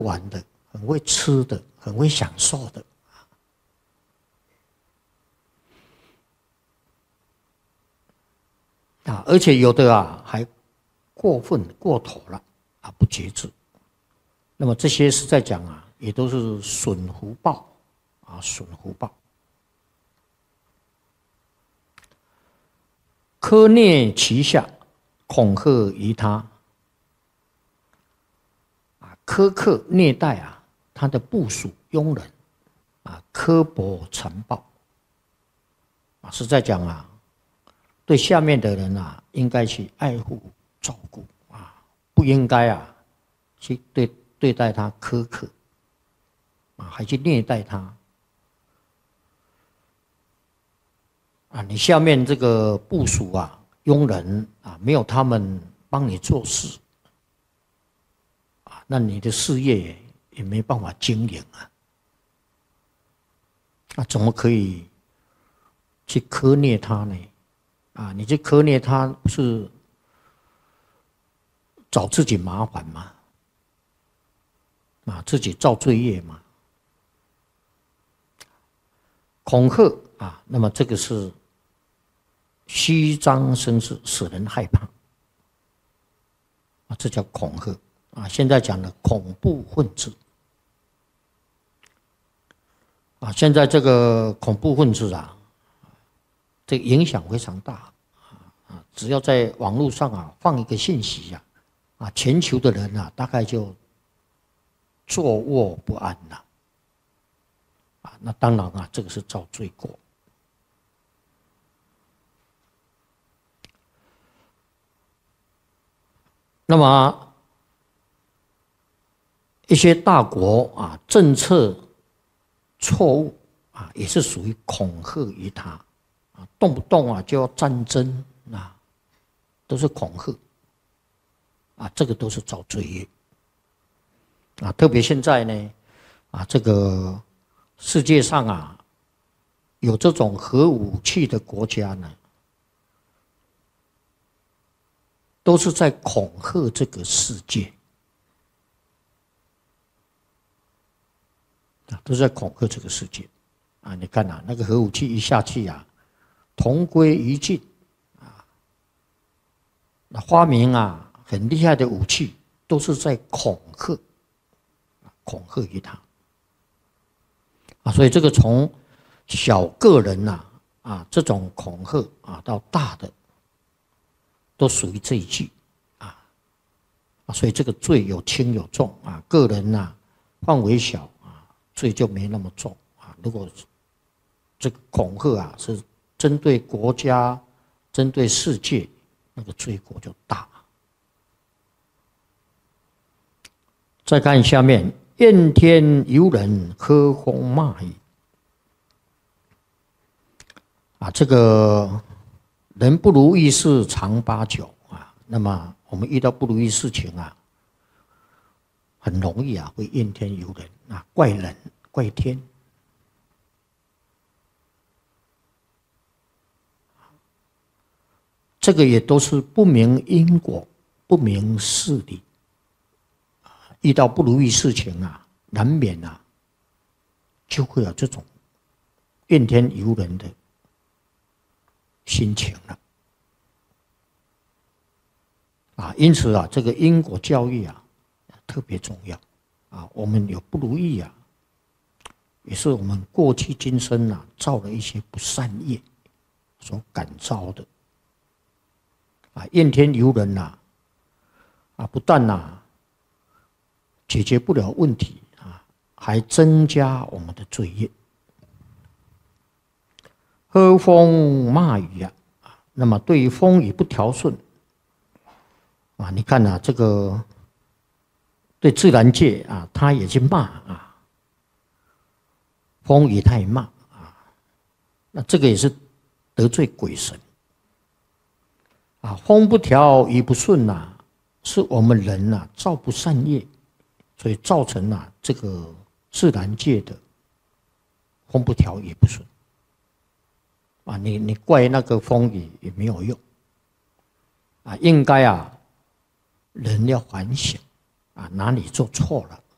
玩的，很会吃的，很会享受的。而且有的还过分过头了不节制。那么这些是在讲也都是损福报损福报。苛虐其下，恐吓于他苛刻虐待他的部属佣人刻薄残暴是在讲对下面的人应该去爱护照顾不应该去对待他苛刻还去虐待他你下面这个部属佣人没有他们帮你做事那你的事业也没办法经营怎么可以去苛虐他呢？你去苛虐他，不是找自己麻烦吗？自己造罪业嘛。恐吓那么这个是虚张声势，使人害怕这叫恐吓现在讲的恐怖分子现在这个恐怖分子这个影响非常大只要在网络上放一个信息全球的人大概就坐卧不安了那当然这个是造罪过。那么一些大国政策错误也是属于恐吓于他动不动就要战争都是恐吓这个都是造罪业特别现在呢这个世界上有这种核武器的国家呢，都是在恐吓这个世界都是在恐吓这个世界你看那个核武器一下去同归于尽那发明很厉害的武器都是在恐吓于他所以这个从小个人这种恐吓到大的都属于这一句所以这个罪有轻有重个人范围小罪就没那么重如果这个恐吓是针对国家针对世界，那个罪过就大。再看下面，怨天尤人，呵风骂雨这个人不如意事常八九那么我们遇到不如意事情很容易会怨天尤人怪人怪天。这个也都是不明因果不明事理遇到不如意事情难免就会有这种怨天尤人的心情了因此这个因果教育特别重要我们有不如意也是我们过去今生造了一些不善业所感召的怨天尤人不但解决不了问题还增加我们的罪业。呵风骂雨那么对于风雨不调顺你看这个对自然界他也去骂风雨他也骂那这个也是得罪鬼神风不调雨不顺是我们人造不善业，所以造成这个自然界的风不调雨不顺你怪那个风雨也没有用应该人要反省哪里做错了